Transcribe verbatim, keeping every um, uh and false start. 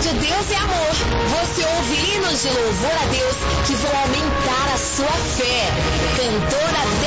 Rádio Deus é Amor. Você ouve hinos de louvor a Deus que vão aumentar a sua fé. Cantora